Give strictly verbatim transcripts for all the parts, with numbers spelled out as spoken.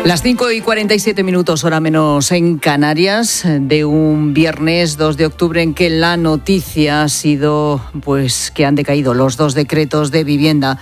Las cinco y cuarenta y siete minutos, hora menos en Canarias, de un viernes dos de octubre en que la noticia ha sido pues que han decaído los dos decretos de vivienda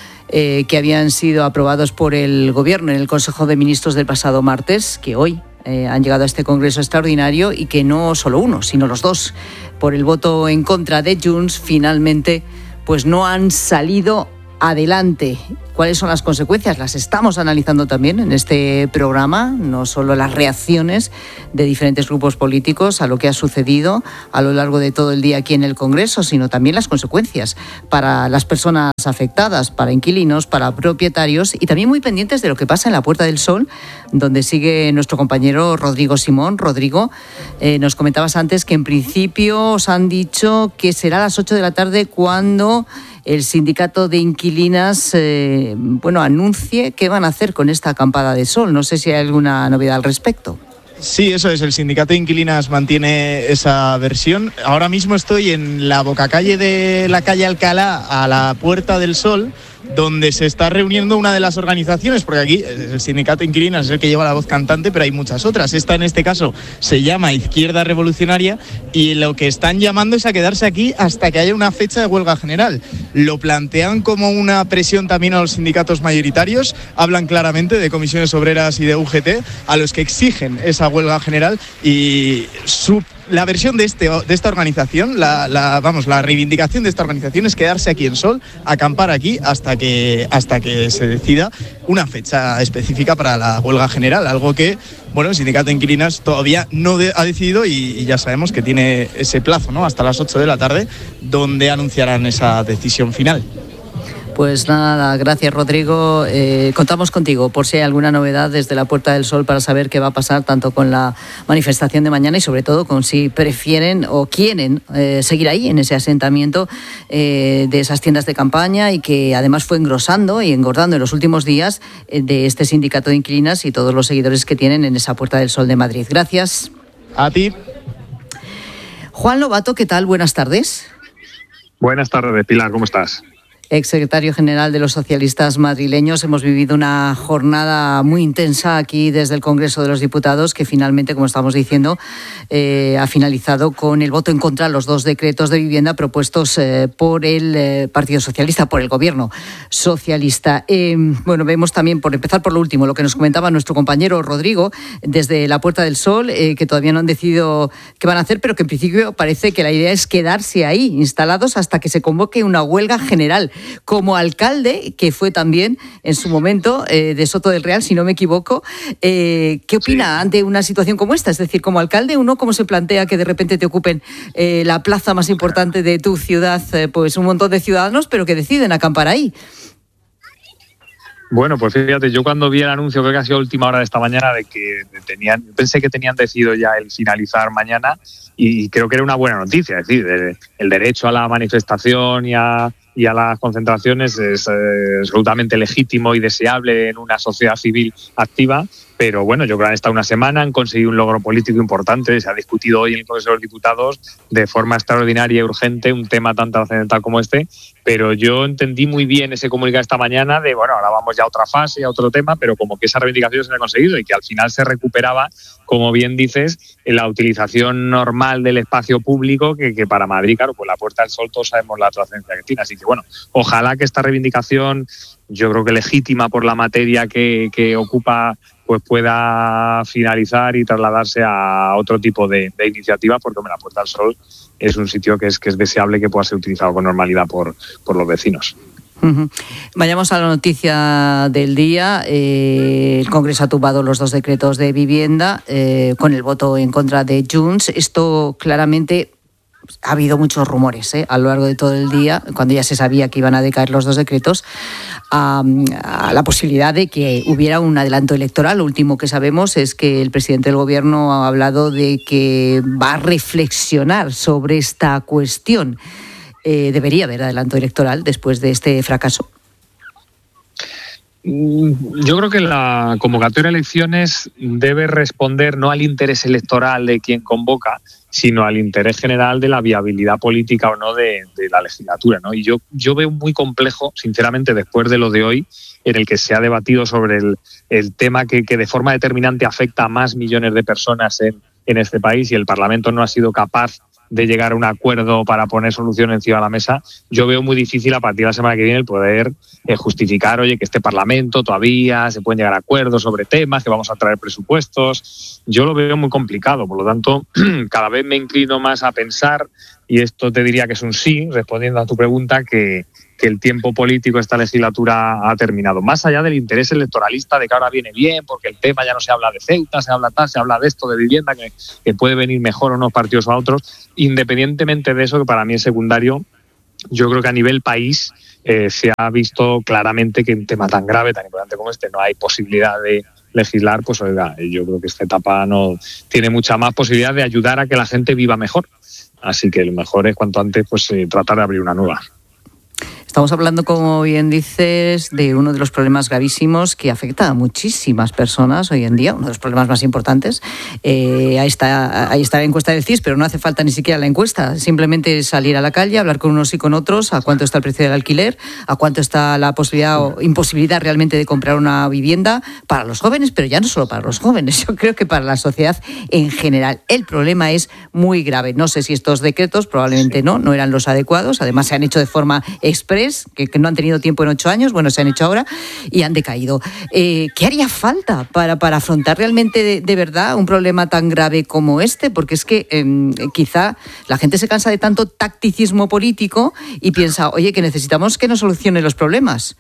eh, que habían sido aprobados por el Gobierno en el Consejo de Ministros del pasado martes, que hoy eh, han llegado a este Congreso extraordinario y que no solo uno, sino los dos, por el voto en contra de Junts, finalmente pues no han salido adelante. ¿Cuáles son las consecuencias? Las estamos analizando también en este programa, no solo las reacciones de diferentes grupos políticos a lo que ha sucedido a lo largo de todo el día aquí en el Congreso, sino también las consecuencias para las personas afectadas, para inquilinos, para propietarios, y también muy pendientes de lo que pasa en la Puerta del Sol, donde sigue nuestro compañero Rodrigo Simón. Rodrigo, eh, nos comentabas antes que en principio os han dicho que será a las ocho de la tarde cuando el sindicato de inquilinas eh, bueno, anuncie qué van a hacer con esta acampada de sol. No sé si hay alguna novedad al respecto. Sí, eso es, el sindicato de inquilinas mantiene esa versión. Ahora mismo estoy en la bocacalle de la calle Alcalá, a la Puerta del Sol, donde se está reuniendo una de las organizaciones, porque aquí el sindicato de inquilinas es el que lleva la voz cantante, pero hay muchas otras. Esta, en este caso, se llama Izquierda Revolucionaria, y lo que están llamando es a quedarse aquí hasta que haya una fecha de huelga general. Lo plantean como una presión también a los sindicatos mayoritarios, hablan claramente de comisiones obreras y de U G T, a los que exigen esa huelga general, y su La versión de, este, de esta organización, la, la, vamos, la reivindicación de esta organización es quedarse aquí en Sol, acampar aquí hasta que, hasta que se decida una fecha específica para la huelga general, algo que, bueno, el sindicato de inquilinas todavía no de, ha decidido y, y ya sabemos que tiene ese plazo, ¿no?, hasta las ocho de la tarde, donde anunciarán esa decisión final. Pues nada, gracias Rodrigo. Eh, contamos contigo por si hay alguna novedad desde la Puerta del Sol para saber qué va a pasar tanto con la manifestación de mañana y sobre todo con si prefieren o quieren eh, seguir ahí en ese asentamiento eh, de esas tiendas de campaña, y que además fue engrosando y engordando en los últimos días eh, de este sindicato de inquilinas y todos los seguidores que tienen en esa Puerta del Sol de Madrid. Gracias. A ti. Juan Lobato, ¿qué tal? Buenas tardes. Buenas tardes, Pilar, ¿cómo estás? Exsecretario General de los Socialistas Madrileños. Hemos vivido una jornada muy intensa aquí desde el Congreso de los Diputados, que finalmente, como estamos diciendo, eh, ha finalizado con el voto en contra de los dos decretos de vivienda propuestos eh, por el eh, Partido Socialista, por el Gobierno Socialista. Eh, bueno, vemos también, por empezar por lo último, lo que nos comentaba nuestro compañero Rodrigo desde la Puerta del Sol, eh, que todavía no han decidido qué van a hacer, pero que en principio parece que la idea es quedarse ahí, instalados, hasta que se convoque una huelga general. Como alcalde, que fue también en su momento eh, de Soto del Real, si no me equivoco, eh, ¿qué opina sí. ante una situación como esta? Es decir, como alcalde, uno, ¿cómo se plantea que de repente te ocupen eh, la plaza más importante de tu ciudad, eh, pues un montón de ciudadanos, pero que deciden acampar ahí? Bueno, pues fíjate, yo cuando vi el anuncio, creo que ha sido a última hora de esta mañana, de que tenían, pensé que tenían decidido ya el finalizar mañana, y creo que era una buena noticia. Es decir, el, el derecho a la manifestación y a, y a las concentraciones es eh, absolutamente legítimo y deseable en una sociedad civil activa. Pero bueno, yo creo que han estado una semana, han conseguido un logro político importante, se ha discutido hoy en el Congreso de los Diputados de forma extraordinaria y urgente un tema tan trascendental como este, pero yo entendí muy bien ese comunicado esta mañana de, bueno, ahora vamos ya a otra fase, a otro tema, pero como que esa reivindicación se ha conseguido y que al final se recuperaba, como bien dices, en la utilización normal del espacio público, que, que para Madrid, claro, pues la Puerta del Sol todos sabemos la trascendencia que tiene. Así que bueno, ojalá que esta reivindicación, yo creo que legítima por la materia que, que ocupa, pues pueda finalizar y trasladarse a otro tipo de, de iniciativas, porque hombre, la Puerta del Sol es un sitio que es, que es deseable que pueda ser utilizado con normalidad por, por los vecinos. Uh-huh. Vayamos a la noticia del día. Eh, el Congreso ha tumbado los dos decretos de vivienda eh, con el voto en contra de Junts. Esto claramente... Ha habido muchos rumores ¿eh? a lo largo de todo el día, cuando ya se sabía que iban a decaer los dos decretos, a, a la posibilidad de que hubiera un adelanto electoral. Lo último que sabemos es que el presidente del Gobierno ha hablado de que va a reflexionar sobre esta cuestión. Eh, ¿Debería haber adelanto electoral después de este fracaso? Yo creo que la convocatoria de elecciones debe responder no al interés electoral de quien convoca, sino al interés general de la viabilidad política o no de, de la legislatura, ¿no? Y yo, yo veo muy complejo, sinceramente, después de lo de hoy, en el que se ha debatido sobre el, el tema que, que de forma determinante afecta a más millones de personas en, en este país, y el Parlamento no ha sido capaz de llegar a un acuerdo para poner solución encima de la mesa. Yo veo muy difícil a partir de la semana que viene el poder eh, justificar, oye, que este Parlamento todavía se pueden llegar a acuerdos sobre temas, que vamos a traer presupuestos. Yo lo veo muy complicado, por lo tanto, cada vez me inclino más a pensar, y esto te diría que es un sí, respondiendo a tu pregunta, que, que el tiempo político de esta legislatura ha terminado. Más allá del interés electoralista de que ahora viene bien, porque el tema ya no se habla de Ceuta, se habla tal, se habla de esto, de vivienda, que, que puede venir mejor a unos partidos o a otros. Independientemente de eso, que para mí es secundario, yo creo que a nivel país eh, se ha visto claramente que un tema tan grave, tan importante como este, no hay posibilidad de legislar. Pues oiga, yo creo que esta etapa no tiene mucha más posibilidad de ayudar a que la gente viva mejor. Así que lo mejor es cuanto antes pues eh, tratar de abrir una nueva. Estamos hablando, como bien dices, de uno de los problemas gravísimos que afecta a muchísimas personas hoy en día, uno de los problemas más importantes. Eh, ahí está, ahí está la encuesta del C I S, pero no hace falta ni siquiera la encuesta. Simplemente salir a la calle, hablar con unos y con otros, a cuánto está el precio del alquiler, a cuánto está la posibilidad o imposibilidad realmente de comprar una vivienda para los jóvenes, pero ya no solo para los jóvenes, yo creo que para la sociedad en general. El problema es muy grave. No sé si estos decretos, probablemente no, no eran los adecuados. Además, se han hecho de forma expresa, Que, que no han tenido tiempo en ocho años, bueno, se han hecho ahora y han decaído. Eh, ¿Qué haría falta para, para afrontar realmente de, de verdad un problema tan grave como este? Porque es que eh, quizá la gente se cansa de tanto tacticismo político y piensa, oye, que necesitamos que nos solucione los problemas.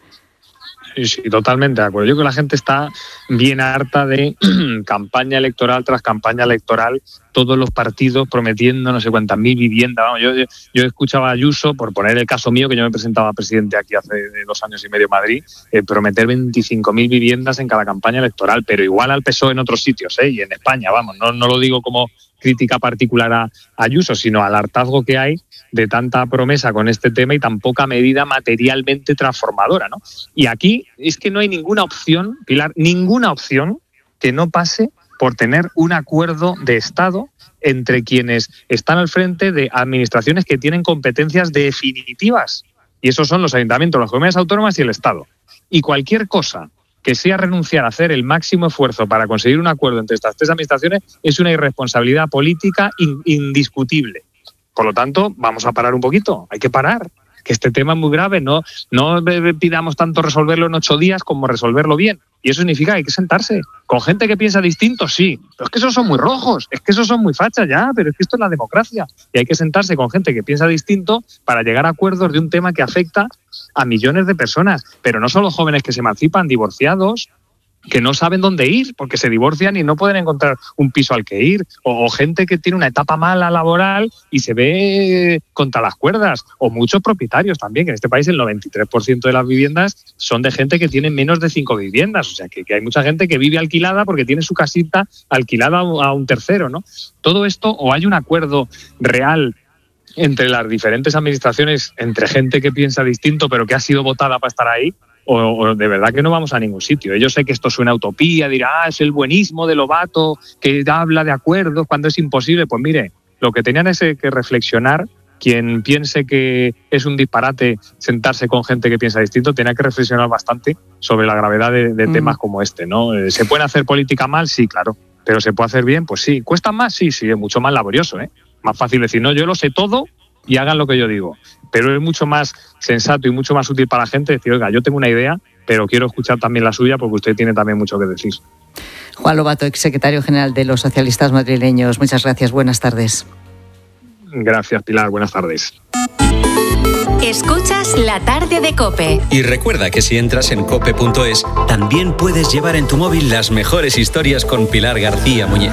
Sí, sí, totalmente de acuerdo. Yo creo que la gente está bien harta de campaña electoral tras campaña electoral, todos los partidos prometiendo no sé cuántas mil viviendas. Vamos, yo, yo, yo escuchaba a Ayuso, por poner el caso mío, que yo me presentaba presidente aquí hace dos años y medio en Madrid, eh, prometer veinticinco mil viviendas en cada campaña electoral, pero igual al P S O E en otros sitios, ¿eh? Y en España, vamos, no, no lo digo como crítica particular a Ayuso, sino al hartazgo que hay de tanta promesa con este tema y tan poca medida materialmente transformadora, ¿no? Y aquí es que no hay ninguna opción, Pilar, ninguna opción que no pase por tener un acuerdo de Estado entre quienes están al frente de administraciones que tienen competencias definitivas. Y esos son los ayuntamientos, las comunidades autónomas y el Estado. Y cualquier cosa que sea renunciar a hacer el máximo esfuerzo para conseguir un acuerdo entre estas tres administraciones es una irresponsabilidad política in- indiscutible. Por lo tanto, vamos a parar un poquito, hay que parar, que este tema es muy grave, no, no pidamos tanto resolverlo en ocho días como resolverlo bien. Y eso significa que hay que sentarse con gente que piensa distinto, sí, pero es que esos son muy rojos, es que esos son muy fachas ya, pero es que esto es la democracia. Y hay que sentarse con gente que piensa distinto para llegar a acuerdos de un tema que afecta a millones de personas, pero no solo jóvenes que se emancipan, divorciados, que no saben dónde ir porque se divorcian y no pueden encontrar un piso al que ir, o, o gente que tiene una etapa mala laboral y se ve contra las cuerdas, o muchos propietarios también, que en este país el noventa y tres por ciento de las viviendas son de gente que tiene menos de cinco viviendas, o sea que, que hay mucha gente que vive alquilada porque tiene su casita alquilada a un tercero, ¿no? Todo esto, o hay un acuerdo real entre las diferentes administraciones, entre gente que piensa distinto pero que ha sido votada para estar ahí, O, o de verdad que no vamos a ningún sitio. Yo sé que esto suena a utopía, dirá, ah, es el buenismo de Lobato que habla de acuerdos cuando es imposible. Pues mire, lo que tenían es que reflexionar. Quien piense que es un disparate sentarse con gente que piensa distinto, tiene que reflexionar bastante sobre la gravedad de, de mm. temas como este, ¿no? ¿Se puede hacer política mal? Sí, claro. ¿Pero se puede hacer bien? Pues sí. ¿Cuesta más? Sí, sí, es mucho más laborioso, ¿eh? Más fácil decir, no, yo lo sé todo y hagan lo que yo digo. Pero es mucho más sensato y mucho más útil para la gente decir, oiga, yo tengo una idea, pero quiero escuchar también la suya porque usted tiene también mucho que decir. Juan Lobato, exsecretario general de los socialistas madrileños. Muchas gracias, buenas tardes. Gracias, Pilar, buenas tardes. Escuchas La Tarde de COPE. Y recuerda que si entras en cope punto es, también puedes llevar en tu móvil las mejores historias con Pilar García Muñiz.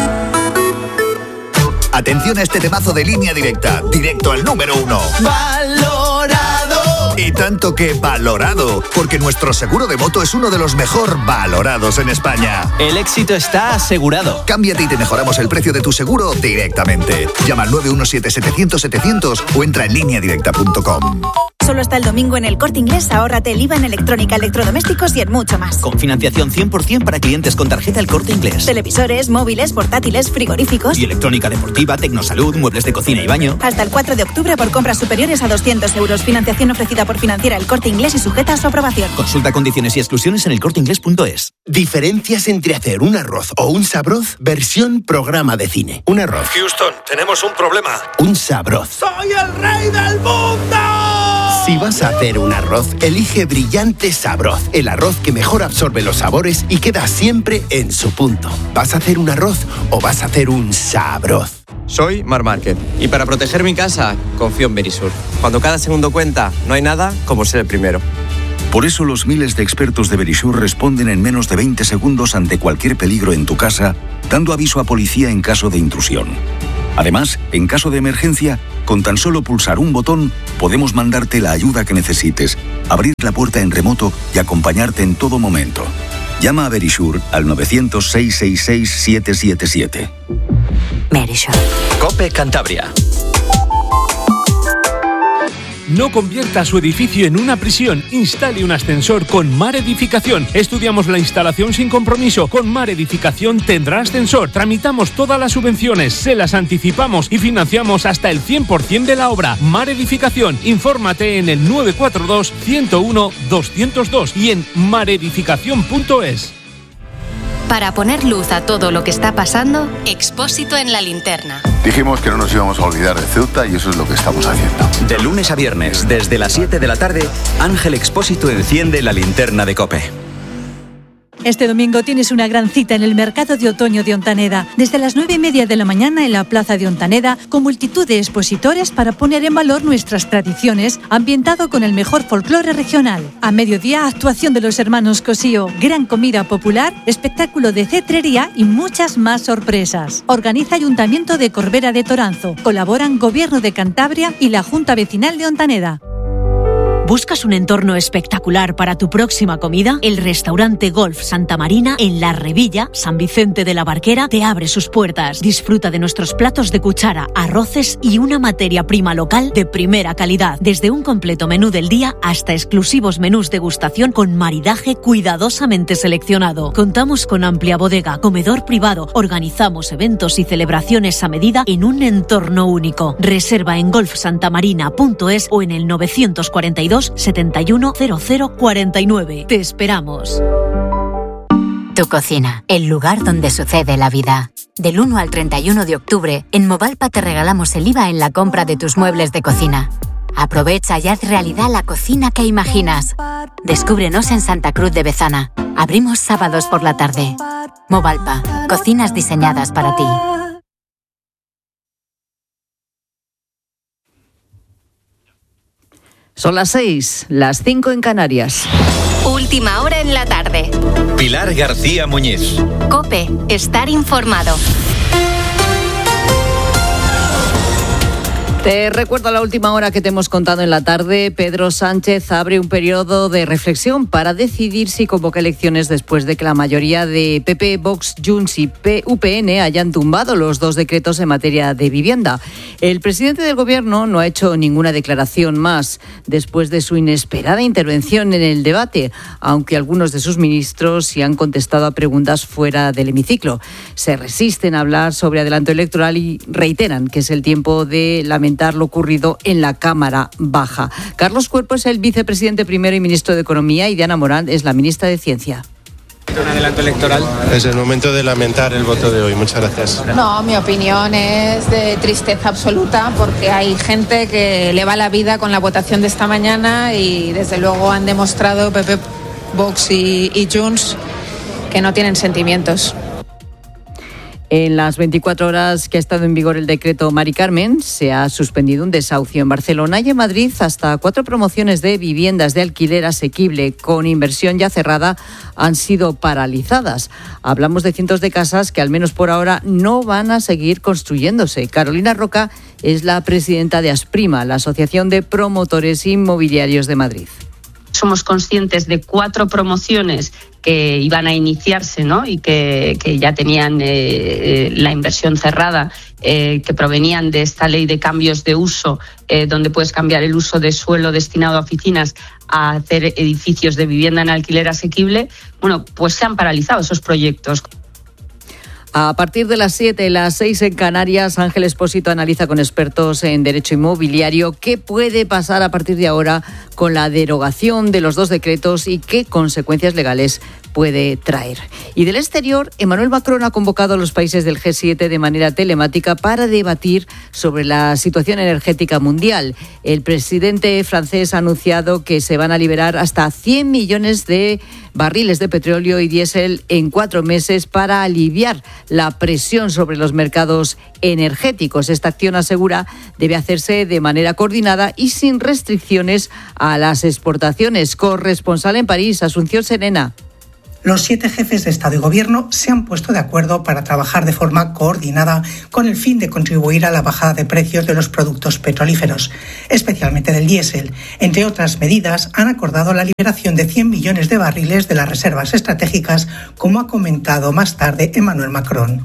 Atención a este temazo de Línea Directa, directo al número uno. ¡Valorado! Y tanto que valorado, porque nuestro seguro de moto es uno de los mejor valorados en España. El éxito está asegurado. Cámbiate y te mejoramos el precio de tu seguro directamente. Llama al nueve uno siete, setecientos, setecientos o entra en línea directa punto com. Solo hasta el domingo en El Corte Inglés, ahórrate el I V A en electrónica, electrodomésticos y en mucho más. Con financiación cien por ciento para clientes con tarjeta El Corte Inglés. Televisores, móviles, portátiles, frigoríficos. Y electrónica deportiva, tecnosalud, muebles de cocina y baño. Hasta el cuatro de octubre por compras superiores a doscientos euros. Financiación ofrecida por Financiera El Corte Inglés y sujeta a su aprobación. Consulta condiciones y exclusiones en elcorteinglés punto es. Diferencias entre hacer un arroz o un sabroz, versión programa de cine. Un arroz. Houston, tenemos un problema. Un sabroz. ¡Soy el rey del mundo! Si vas a hacer un arroz, elige Brillante Sabroz. El arroz que mejor absorbe los sabores y queda siempre en su punto. ¿Vas a hacer un arroz o vas a hacer un sabroz? Soy Mar Márquez y para proteger mi casa confío en Verisur. Cuando cada segundo cuenta, no hay nada como ser el primero. Por eso los miles de expertos de Verisur responden en menos de veinte segundos ante cualquier peligro en tu casa, dando aviso a policía en caso de intrusión. Además, en caso de emergencia, con tan solo pulsar un botón, podemos mandarte la ayuda que necesites, abrir la puerta en remoto y acompañarte en todo momento. Llama a Verisur al nueve cero cero, seis seis seis, siete siete siete. Verisur. COPE Cantabria. No convierta su edificio en una prisión. Instale un ascensor con Mar Edificación. Estudiamos la instalación sin compromiso. Con Mar Edificación tendrá ascensor. Tramitamos todas las subvenciones, se las anticipamos y financiamos hasta el cien por ciento de la obra. Mar Edificación. Infórmate en el nueve cuatro dos, ciento uno, doscientos dos y en maredificación punto es. Para poner luz a todo lo que está pasando, Expósito en la linterna. Dijimos que no nos íbamos a olvidar de Ceuta y eso es lo que estamos haciendo. De lunes a viernes, desde las siete de la tarde, Ángel Expósito enciende la linterna de COPE. Este domingo tienes una gran cita en el Mercado de Otoño de Ontaneda, desde las nueve y media de la mañana en la Plaza de Ontaneda, con multitud de expositores para poner en valor nuestras tradiciones, ambientado con el mejor folclore regional. A mediodía, actuación de los hermanos Cosío, gran comida popular, espectáculo de cetrería y muchas más sorpresas. Organiza Ayuntamiento de Corbera de Toranzo. Colaboran Gobierno de Cantabria y la Junta Vecinal de Ontaneda. ¿Buscas un entorno espectacular para tu próxima comida? El restaurante Golf Santa Marina en La Revilla, San Vicente de la Barquera, te abre sus puertas. Disfruta de nuestros platos de cuchara, arroces y una materia prima local de primera calidad. Desde un completo menú del día hasta exclusivos menús degustación con maridaje cuidadosamente seleccionado. Contamos con amplia bodega, comedor privado. Organizamos eventos y celebraciones a medida en un entorno único. Reserva en golf santa marina punto es o en el novecientos cuarenta y dos, setenta y uno, cero cero cuarenta y nueve. Te esperamos. Tu cocina, el lugar donde sucede la vida. Del uno al treinta y uno de octubre, en Movalpa te regalamos el I V A en la compra de tus muebles de cocina. Aprovecha y haz realidad la cocina que imaginas. Descúbrenos en Santa Cruz de Bezana. Abrimos sábados por la tarde. Movalpa, cocinas diseñadas para ti. Son las seis, las cinco en Canarias. Última hora en la tarde. Pilar García Muñiz. COPE, estar informado. Te recuerdo a la última hora que te hemos contado en la tarde. Pedro Sánchez abre un periodo de reflexión para decidir si convoca elecciones después de que la mayoría de P P, Vox, Junts y U P N hayan tumbado los dos decretos en materia de vivienda. El presidente del Gobierno no ha hecho ninguna declaración más después de su inesperada intervención en el debate, aunque algunos de sus ministros sí han contestado a preguntas fuera del hemiciclo. Se resisten a hablar sobre adelanto electoral y reiteran que es el tiempo de lamentar lo ocurrido en la Cámara Baja. Carlos Cuerpo es el vicepresidente primero y ministro de Economía y Diana Morán es la ministra de Ciencia. ¿Un adelanto electoral? Es el momento de lamentar el voto de hoy. Muchas gracias. No, mi opinión es de tristeza absoluta porque hay gente que le va la vida con la votación de esta mañana y desde luego han demostrado P P, Vox y, y Junts que no tienen sentimientos. En las veinticuatro horas que ha estado en vigor el decreto Mari Carmen, se ha suspendido un desahucio en Barcelona y en Madrid. Hasta cuatro promociones de viviendas de alquiler asequible con inversión ya cerrada han sido paralizadas. Hablamos de cientos de casas que al menos por ahora no van a seguir construyéndose. Carolina Roca es la presidenta de Asprima, la Asociación de Promotores Inmobiliarios de Madrid. Somos conscientes de cuatro promociones que iban a iniciarse, ¿no? Y que, que ya tenían eh, la inversión cerrada, eh, que provenían de esta ley de cambios de uso, eh, donde puedes cambiar el uso de suelo destinado a oficinas a hacer edificios de vivienda en alquiler asequible, bueno, pues se han paralizado esos proyectos. A partir de las siete, las seis en Canarias, Ángel Expósito analiza con expertos en derecho inmobiliario qué puede pasar a partir de ahora con la derogación de los dos decretos y qué consecuencias legales puede traer. Y del exterior, Emmanuel Macron ha convocado a los países del G siete de manera telemática para debatir sobre la situación energética mundial. El presidente francés ha anunciado que se van a liberar hasta cien millones de barriles de petróleo y diésel en cuatro meses para aliviar la presión sobre los mercados energéticos. Esta acción, asegura, debe hacerse de manera coordinada y sin restricciones a las exportaciones. Corresponsal en París, Asunción Serena. Los siete jefes de Estado y Gobierno se han puesto de acuerdo para trabajar de forma coordinada con el fin de contribuir a la bajada de precios de los productos petrolíferos, especialmente del diésel. Entre otras medidas, han acordado la liberación de cien millones de barriles de las reservas estratégicas, como ha comentado más tarde Emmanuel Macron.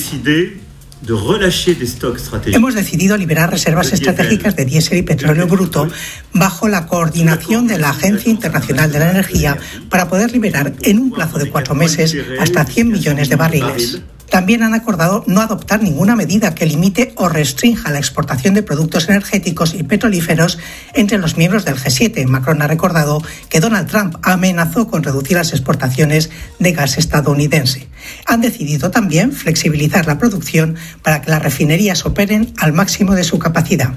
Hemos decidido liberar reservas estratégicas de diésel y petróleo bruto bajo la coordinación de la Agencia Internacional de la Energía para poder liberar en un plazo de cuatro meses hasta cien millones de barriles. También han acordado no adoptar ninguna medida que limite o restrinja la exportación de productos energéticos y petrolíferos entre los miembros del G siete. Macron ha recordado que Donald Trump amenazó con reducir las exportaciones de gas estadounidense. Han decidido también flexibilizar la producción para que las refinerías operen al máximo de su capacidad.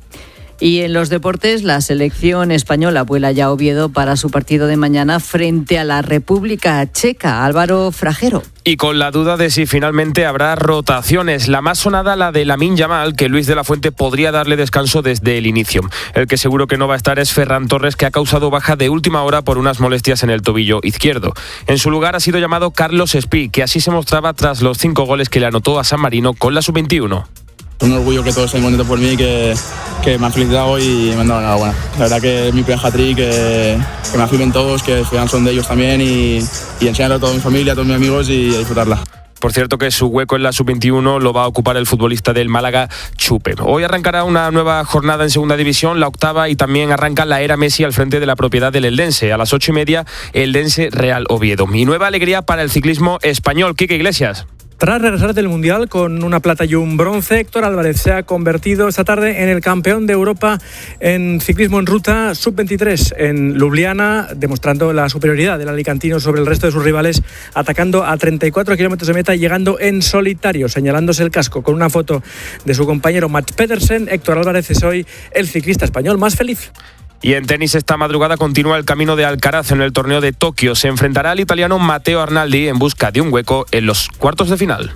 Y en los deportes, la selección española vuela ya a Oviedo para su partido de mañana frente a la República Checa. Álvaro Frajero. Y con la duda de si finalmente habrá rotaciones. La más sonada, la de Lamine Yamal, que Luis de la Fuente podría darle descanso desde el inicio. El que seguro que no va a estar es Ferran Torres, que ha causado baja de última hora por unas molestias en el tobillo izquierdo. En su lugar ha sido llamado Carlos Espí, que así se mostraba tras los cinco goles que le anotó a San Marino con la sub veintiuno. Un orgullo que todos estén contentos por mí, que, que me han felicitado y me han dado enhorabuena. La verdad que es mi primer hat-trick, que, que me afirmen todos, que son de ellos también y, y enseñarlo a toda mi familia, a todos mis amigos y a disfrutarla. Por cierto que su hueco en la sub veintiuno lo va a ocupar el futbolista del Málaga, Chupe. Hoy arrancará una nueva jornada en segunda división, la octava, y también arranca la era Messi al frente de la propiedad del Eldense. A las ocho y media, Eldense Real Oviedo. Y nueva alegría para el ciclismo español. Quique Iglesias. Tras regresar del Mundial con una plata y un bronce, Héctor Álvarez se ha convertido esta tarde en el campeón de Europa en ciclismo en ruta sub veintitrés en Ljubljana, demostrando la superioridad del alicantino sobre el resto de sus rivales, atacando a treinta y cuatro kilómetros de meta y llegando en solitario, señalándose el casco con una foto de su compañero Mats Pedersen. Héctor Álvarez es hoy el ciclista español más feliz. Y en tenis esta madrugada continúa el camino de Alcaraz en el torneo de Tokio. Se enfrentará al italiano Matteo Arnaldi en busca de un hueco en los cuartos de final.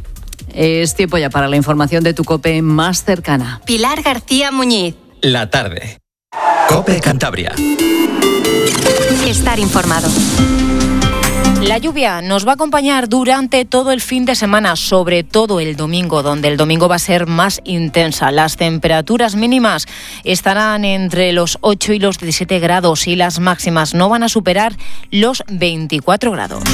Es tiempo ya para la información de tu COPE más cercana. Pilar García Muñiz. La tarde. COPE Cantabria. Estar informado. La lluvia nos va a acompañar durante todo el fin de semana, sobre todo el domingo, donde el domingo va a ser más intensa. Las temperaturas mínimas estarán entre los ocho y los diecisiete grados y las máximas no van a superar los veinticuatro grados.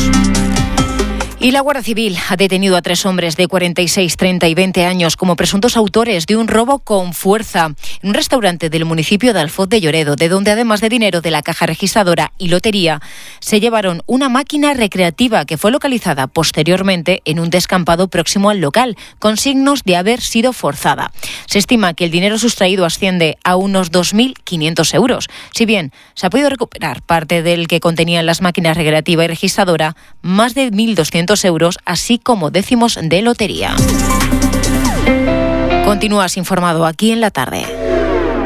Y la Guardia Civil ha detenido a tres hombres de cuarenta y seis, treinta y veinte años como presuntos autores de un robo con fuerza en un restaurante del municipio de Alfoz de Lloredo, de donde además de dinero de la caja registradora y lotería, se llevaron una máquina recreativa que fue localizada posteriormente en un descampado próximo al local, con signos de haber sido forzada. Se estima que el dinero sustraído asciende a unos dos mil quinientos euros. Si bien se ha podido recuperar parte del que contenían las máquinas recreativa y registradora, más de mil doscientos euros, así como décimos de lotería. Continúas informado aquí en La Tarde.